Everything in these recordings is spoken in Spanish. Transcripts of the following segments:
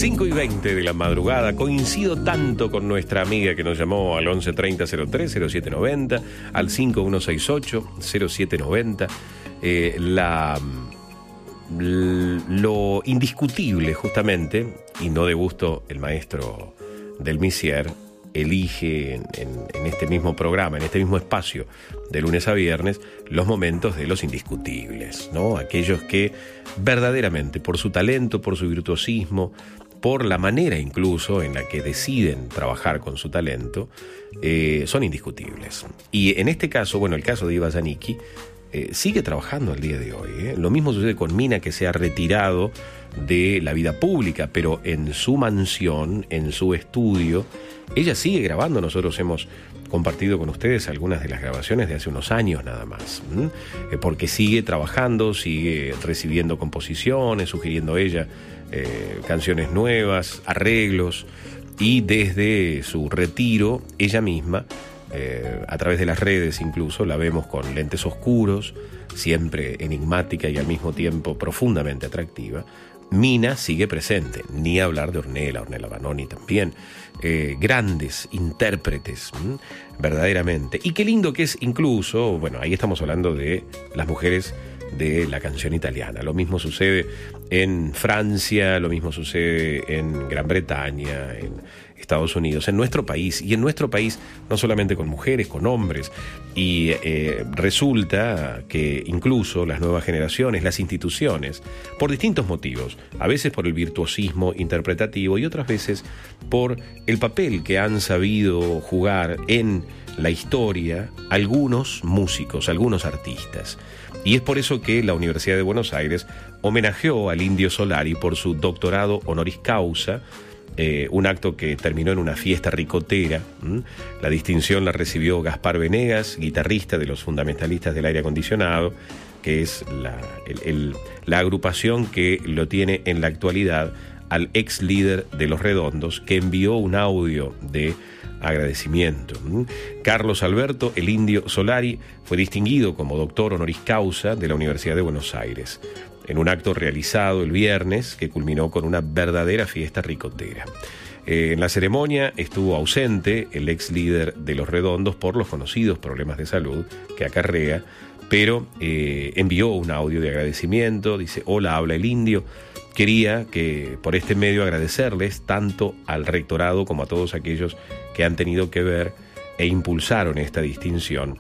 5:20 de la madrugada. Coincido tanto con nuestra amiga que nos llamó al 1130030790, al 51680790. Lo indiscutible, justamente, y no de gusto el maestro del Misier, elige en este mismo programa, en este mismo espacio, de lunes a viernes, los momentos de los indiscutibles, ¿no? Aquellos que verdaderamente, por su talento, por su virtuosismo, por la manera incluso en la que deciden trabajar con su talento, son indiscutibles. Y en este caso, bueno, el caso de Iva Zanicki, sigue trabajando al día de hoy, ¿eh? Lo mismo sucede con Mina, que se ha retirado de la vida pública, pero en su mansión, en su estudio, ella sigue grabando. Nosotros hemos compartido con ustedes algunas de las grabaciones de hace unos años nada más, porque sigue trabajando, sigue recibiendo composiciones, sugiriendo ella canciones nuevas, arreglos, y desde su retiro, ella misma, a través de las redes incluso, la vemos con lentes oscuros, siempre enigmática y al mismo tiempo profundamente atractiva. Mina sigue presente, ni hablar de Ornella Vanoni también, grandes intérpretes, verdaderamente. Y qué lindo que es incluso, bueno, ahí estamos hablando de las mujeres de la canción italiana. Lo mismo sucede en Francia, lo mismo sucede en Gran Bretaña, en Estados Unidos, en nuestro país. Y en nuestro país no solamente con mujeres, con hombres. Y resulta que incluso las nuevas generaciones, las instituciones, por distintos motivos, a veces por el virtuosismo interpretativo y otras veces por el papel que han sabido jugar en la historia algunos músicos, algunos artistas. Y es por eso que la Universidad de Buenos Aires homenajeó al Indio Solari por su doctorado honoris causa, un acto que terminó en una fiesta ricotera. La distinción la recibió Gaspar Venegas, guitarrista de los Fundamentalistas del Aire Acondicionado, que es la agrupación que lo tiene en la actualidad al ex líder de Los Redondos, que envió un audio de agradecimiento. Carlos Alberto, el Indio Solari, fue distinguido como doctor honoris causa de la Universidad de Buenos Aires, en un acto realizado el viernes que culminó con una verdadera fiesta ricotera. En la ceremonia estuvo ausente el ex líder de Los Redondos por los conocidos problemas de salud que acarrea, pero envió un audio de agradecimiento. Dice: hola, habla el Indio. Quería que por este medio agradecerles tanto al rectorado como a todos aquellos que han tenido que ver e impulsaron esta distinción.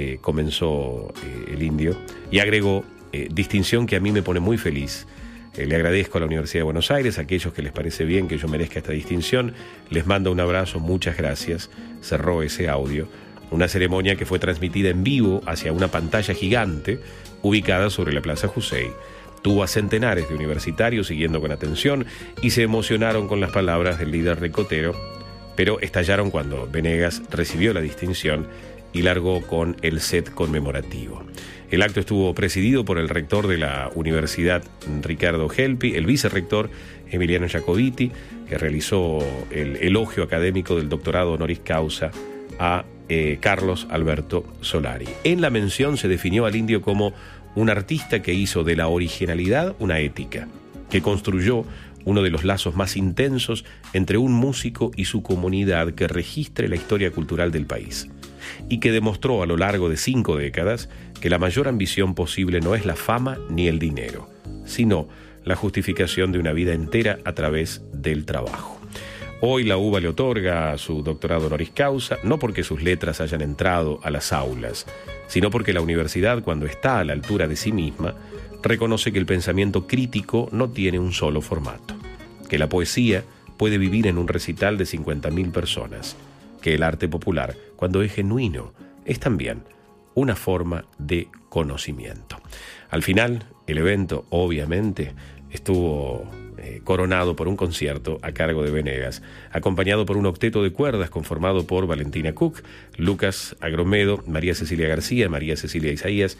Comenzó el Indio y agregó: distinción que a mí me pone muy feliz. Le agradezco a la Universidad de Buenos Aires, a aquellos que les parece bien que yo merezca esta distinción. Les mando un abrazo, muchas gracias. Cerró ese audio. Una ceremonia que fue transmitida en vivo hacia una pantalla gigante ubicada sobre la Plaza Jussey. Tuvo a centenares de universitarios siguiendo con atención y se emocionaron con las palabras del líder ricotero, pero estallaron cuando Venegas recibió la distinción y largó con el set conmemorativo. El acto estuvo presidido por el rector de la Universidad, Ricardo Helpi, el vicerrector, Emiliano Jacobiti, que realizó el elogio académico del doctorado honoris causa a Carlos Alberto Solari. En la mención se definió al Indio como un artista que hizo de la originalidad una ética, que construyó uno de los lazos más intensos entre un músico y su comunidad que registre la historia cultural del país, y que demostró a lo largo de 5 décadas que la mayor ambición posible no es la fama ni el dinero, sino la justificación de una vida entera a través del trabajo. Hoy la UBA le otorga su doctorado honoris causa, no porque sus letras hayan entrado a las aulas, sino porque la universidad, cuando está a la altura de sí misma, reconoce que el pensamiento crítico no tiene un solo formato, que la poesía puede vivir en un recital de 50.000 personas, que el arte popular, cuando es genuino, es también una forma de conocimiento. Al final, el evento, obviamente, estuvo coronado por un concierto a cargo de Venegas, acompañado por un octeto de cuerdas conformado por Valentina Cook, Lucas Agromedo, María Cecilia García, María Cecilia Isás,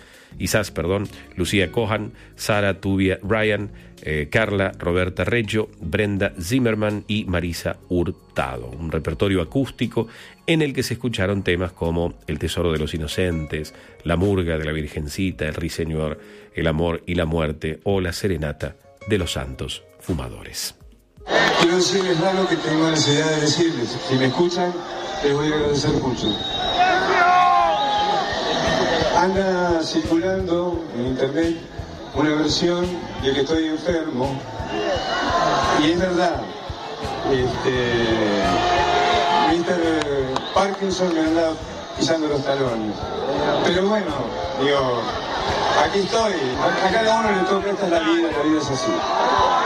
Lucía Cohan, Sara Tubia Ryan, Carla Roberta Reggio, Brenda Zimmerman y Marisa Hurtado. Un repertorio acústico en el que se escucharon temas como El Tesoro de los Inocentes, La Murga de la Virgencita, El Ruiseñor, El Amor y la Muerte o La Serenata de los Santos Fumadores. Quiero decirles algo que tengo necesidad de decirles. Si me escuchan, les voy a agradecer mucho. Anda circulando en internet una versión de que estoy enfermo. Y es verdad. Mr. Parkinson me anda pisando los talones. Pero bueno, digo, aquí estoy. A cada uno le toca, esta es la vida es así.